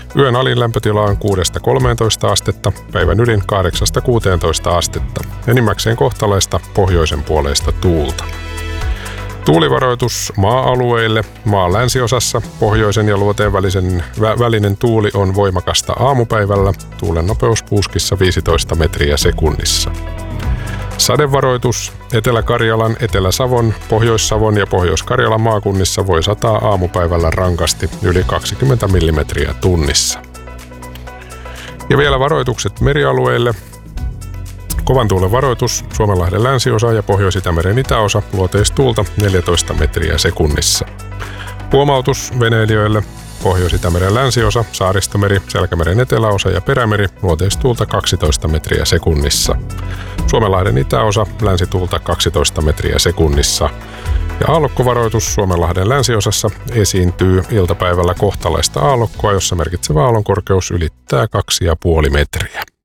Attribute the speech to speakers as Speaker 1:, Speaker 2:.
Speaker 1: Yön alin lämpötila on 6-13 astetta, päivän ylin 8-16 astetta. Enimmäkseen kohtalaista pohjoisen puoleista tuulta. Tuulivaroitus maa-alueille. Maan länsiosassa pohjoisen ja luoteen välinen tuuli on voimakasta aamupäivällä. Tuulen nopeus puuskissa 15 metriä sekunnissa. Sadevaroitus. Etelä-Karjalan, Etelä-Savon, Pohjois-Savon ja Pohjois-Karjalan maakunnissa voi sataa aamupäivällä rankasti yli 20 millimetriä tunnissa. Ja vielä varoitukset merialueille. Kovan tuulen varoitus Suomenlahden länsiosa ja Pohjois-Itämeren itäosa, luoteistuulta 14 metriä sekunnissa. Huomautus veneilijöille. Pohjois-Itämeren länsiosa, Saaristomeri, Selkämeren eteläosa ja Perämeri, luoteistuulta 12 metriä sekunnissa. Suomenlahden itäosa, länsituulta 12 metriä sekunnissa. Ja aallokkovaroitus Suomenlahden länsiosassa esiintyy iltapäivällä kohtalaista aallokkoa, jossa merkitsevä aallonkorkeus ylittää 2,5 metriä.